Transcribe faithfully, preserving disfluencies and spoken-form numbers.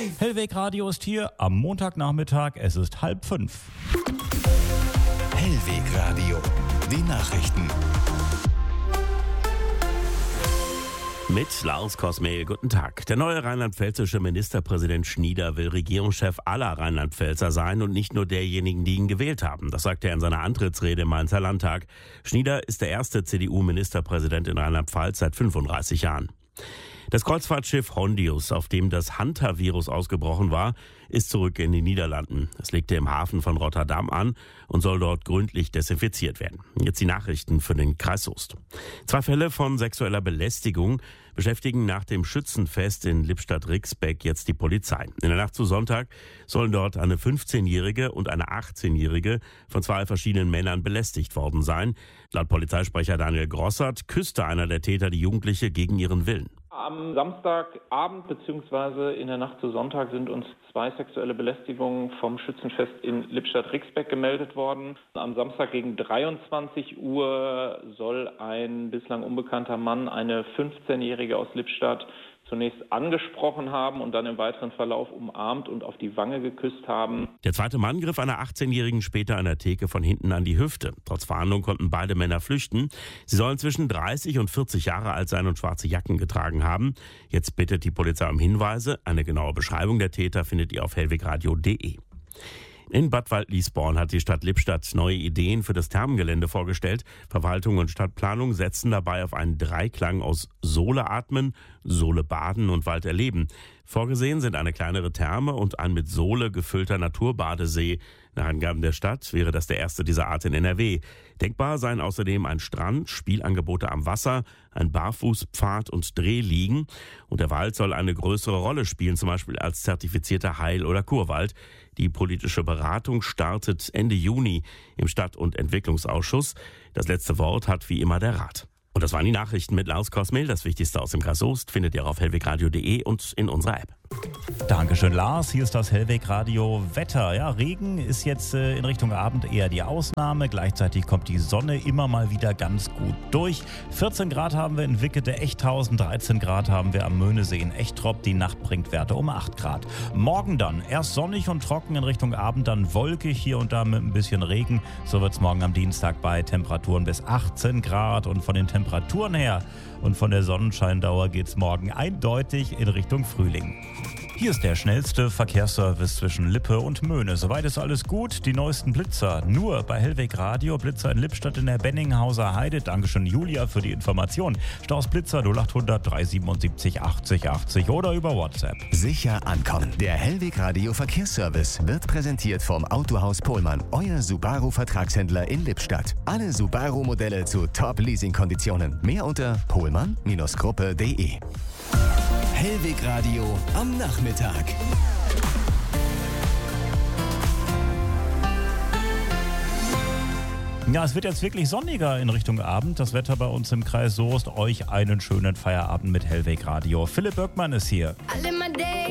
Hellweg Radio ist hier am Montagnachmittag. Es ist halb fünf. Hellweg Radio, die Nachrichten. Mit Lars Kosmehl, guten Tag. Der neue rheinland-pfälzische Ministerpräsident Schnieder will Regierungschef aller Rheinland-Pfälzer sein und nicht nur derjenigen, die ihn gewählt haben. Das sagte er in seiner Antrittsrede im Mainzer Landtag. Schnieder ist der erste C D U-Ministerpräsident in Rheinland-Pfalz seit fünfunddreißig Jahren. Das Kreuzfahrtschiff Hondius, auf dem das Hantavirus ausgebrochen war, ist zurück in den Niederlanden. Es legte im Hafen von Rotterdam an und soll dort gründlich desinfiziert werden. Jetzt die Nachrichten für den Kreis Soest. Zwei Fälle von sexueller Belästigung beschäftigen nach dem Schützenfest in Lippstadt-Rixbeck jetzt die Polizei. In der Nacht zu Sonntag sollen dort eine fünfzehnjährige und eine achtzehnjährige von zwei verschiedenen Männern belästigt worden sein. Laut Polizeisprecher Daniel Grossert küsste einer der Täter die Jugendliche gegen ihren Willen. Am Samstagabend bzw. in der Nacht zu Sonntag sind uns zwei sexuelle Belästigungen vom Schützenfest in Lippstadt-Rixbeck gemeldet worden. Am Samstag gegen dreiundzwanzig Uhr soll ein bislang unbekannter Mann eine fünfzehnjährige aus Lippstadt zunächst angesprochen haben und dann im weiteren Verlauf umarmt und auf die Wange geküsst haben. Der zweite Mann griff einer achtzehnjährigen später an der Theke von hinten an die Hüfte. Trotz Fahndung konnten beide Männer flüchten. Sie sollen zwischen dreißig und vierzig Jahre alt sein und schwarze Jacken getragen haben. Jetzt bittet die Polizei um Hinweise. Eine genaue Beschreibung der Täter findet ihr auf hellwegradio punkt de. In Bad Waldliesborn hat die Stadt Lippstadt neue Ideen für das Thermengelände vorgestellt. Verwaltung und Stadtplanung setzen dabei auf einen Dreiklang aus Sohle atmen, Sohle baden und Wald erleben. Vorgesehen sind eine kleinere Therme und ein mit Sohle gefüllter Naturbadesee. Nach Angaben der Stadt wäre das der erste dieser Art in N R W. Denkbar seien außerdem ein Strand, Spielangebote am Wasser, ein Barfußpfad und Drehliegen. Und der Wald soll eine größere Rolle spielen, zum Beispiel als zertifizierter Heil- oder Kurwald. Die politische Beratung startet Ende Juni im Stadt- und Entwicklungsausschuss. Das letzte Wort hat wie immer der Rat. Und das waren die Nachrichten mit Lars Kosmehl. Das Wichtigste aus dem Kreis Soest findet ihr auf hellwegradio punkt de und in unserer App. Dankeschön, Lars. Hier ist das Hellweg Radio Wetter. Ja, Regen ist jetzt äh, in Richtung Abend eher die Ausnahme. Gleichzeitig kommt die Sonne immer mal wieder ganz gut durch. vierzehn Grad haben wir in Wickede-Echthausen, dreizehn Grad haben wir am Möhnesee in Echtrop. Die Nacht bringt Werte um acht Grad. Morgen dann erst sonnig und trocken, in Richtung Abend dann wolkig, hier und da mit ein bisschen Regen. So wird es morgen am Dienstag bei Temperaturen bis achtzehn Grad. Und von den Temperaturen her und von der Sonnenscheindauer geht es morgen eindeutig in Richtung Frühling. Hier ist der schnellste Verkehrsservice zwischen Lippe und Möhne. Soweit ist alles gut. Die neuesten Blitzer nur bei Hellweg Radio. Blitzer in Lippstadt in der Benninghauser Heide. Dankeschön, Julia, für die Information. Staus Blitzer null achthundert dreihundertsiebenundsiebzig achtzig achtzig oder über WhatsApp. Sicher ankommen. Der Hellweg Radio Verkehrsservice wird präsentiert vom Autohaus Pohlmann, euer Subaru-Vertragshändler in Lippstadt. Alle Subaru-Modelle zu Top-Leasing-Konditionen. Mehr unter pohlmann Gruppe punkt de. Hellweg Radio am Nachmittag. Ja, es wird jetzt wirklich sonniger in Richtung Abend. Das Wetter bei uns im Kreis Soest. Euch einen schönen Feierabend mit Hellweg Radio. Philipp Böckmann ist hier.